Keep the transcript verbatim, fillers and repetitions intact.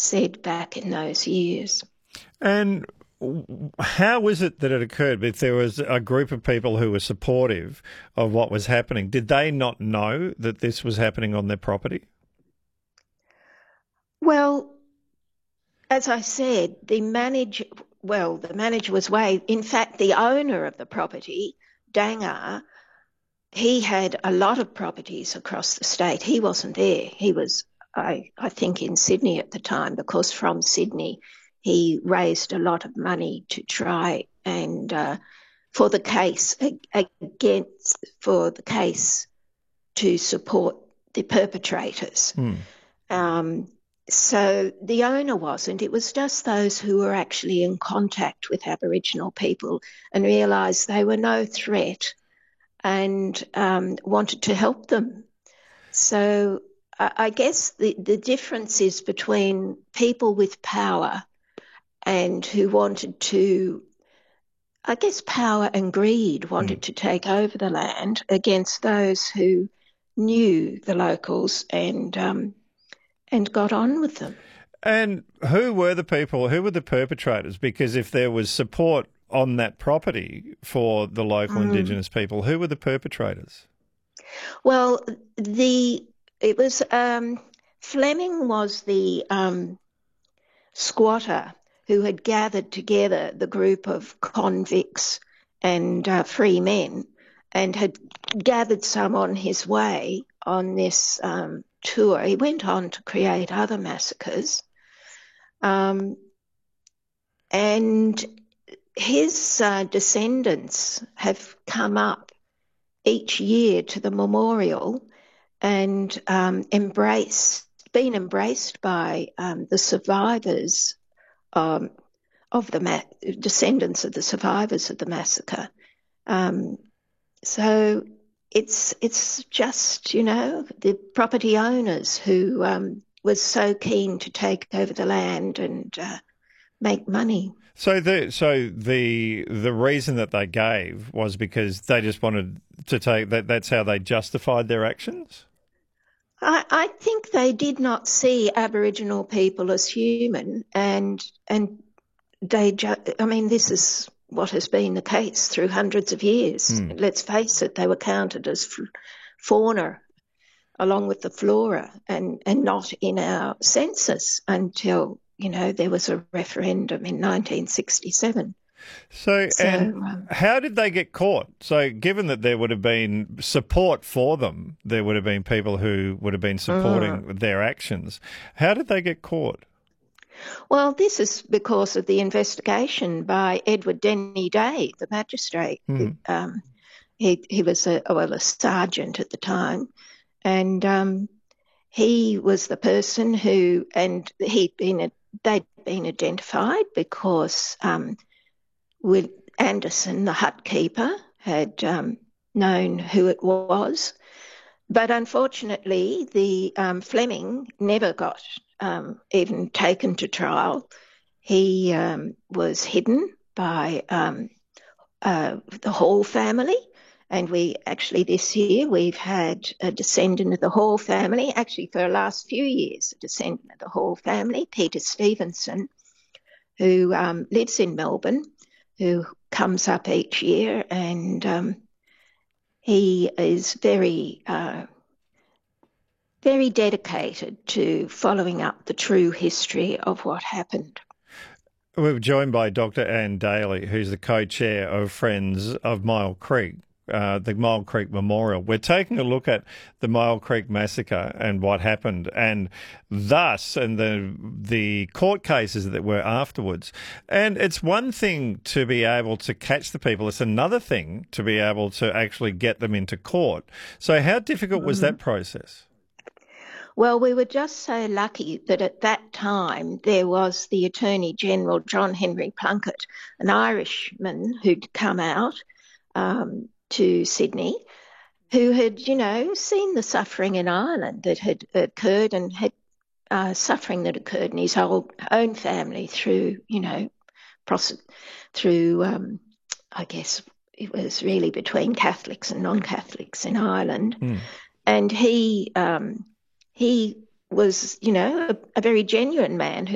said back in those years. And how is it that it occurred? If there was a group of people who were supportive of what was happening, did they not know that this was happening on their property? Well, as I said, the manager, well, the manager was way, in fact, the owner of the property, Dangar, he had a lot of properties across the state. He wasn't there. He was, I, I think, in Sydney at the time, because from Sydney he raised a lot of money to try and uh, for the case against for the case to support the perpetrators. Mm. Um, so the owner wasn't. It was just those who were actually in contact with Aboriginal people and realised they were no threat and um, wanted to help them. So uh, I guess the, the difference is between people with power and who wanted to, I guess power and greed wanted mm. to take over the land against those who knew the locals and um, and got on with them. And who were the people, who were the perpetrators? Because if there was support on that property for the local mm. Indigenous people, who were the perpetrators? Well, the it was um, Fleming was the um, squatter who had gathered together the group of convicts and uh, free men and had gathered some on his way on this um, tour. He went on to create other massacres. Um, and his uh, descendants have come up each year to the memorial and um, embraced, been embraced by um, the survivors um, of the ma- descendants of the survivors of the massacre. Um, so it's it's just, you know, the property owners who um, was so keen to take over the land and uh, make money. So the so the the reason that they gave was because they just wanted to take that. That's how they justified their actions. I, I think they did not see Aboriginal people as human, and and they. Ju- I mean, this is what has been the case through hundreds of years. Mm. Let's face it; they were counted as f- fauna, along with the flora, and and not in our census until, you know, there was a referendum in nineteen sixty-seven. So, so and um, how did they get caught? So, given that there would have been support for them, there would have been people who would have been supporting mm. their actions. How did they get caught? Well, this is because of the investigation by Edward Denny Day, the magistrate. Mm. Um, he he was a well a sergeant at the time, and um, he was the person who, and he'd been they'd been identified because um, with Anderson, the hut keeper, had um, known who it was. But unfortunately, the um, Fleming never got um, even taken to trial. He um, was hidden by um, uh, the Hall family. And we actually this year we've had a descendant of the Hall family, actually for the last few years, a descendant of the Hall family, Peter Stevenson, who um, lives in Melbourne, who comes up each year, and um, he is very, uh, very dedicated to following up the true history of what happened. We're joined by Doctor Anne Daly, who's the co-chair of Friends of Myall Creek. Uh, the Myall Creek Memorial. We're taking a look at the Myall Creek Massacre and what happened, and thus, and the the court cases that were afterwards. And it's one thing to be able to catch the people; it's another thing to be able to actually get them into court. So, how difficult was mm-hmm. that process? Well, we were just so lucky that at that time there was the Attorney General, John Henry Plunkett, an Irishman who'd come out Um, to Sydney, who had, you know, seen the suffering in Ireland that had occurred and had uh, suffering that occurred in his whole, own family through, you know, pros- through, um, I guess it was really between Catholics and non-Catholics in Ireland. Mm. And he, um, he was, you know, a, a very genuine man who